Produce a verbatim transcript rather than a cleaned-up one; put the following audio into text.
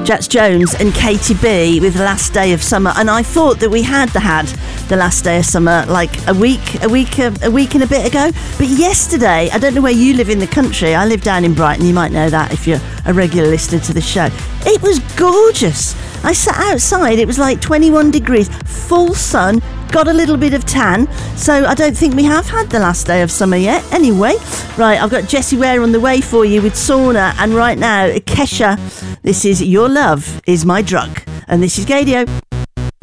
Jax Jones and Katie B with The Last Day of Summer, and I thought that we had the, had The Last Day of Summer like a week, a week, a, a week and a bit ago. But yesterday, I don't know where you live in the country. I live down in Brighton. You might know that if you're a regular listener to the show. It was gorgeous. I sat outside. It was like twenty-one degrees, full sun. Got a little bit of tan, so I don't think we have had the last day of summer yet. Anyway, right, I've got Jessie Ware on the way for you with Sauna, and right now, Kesha, this is Your Love Is My Drug, and this is Gadio.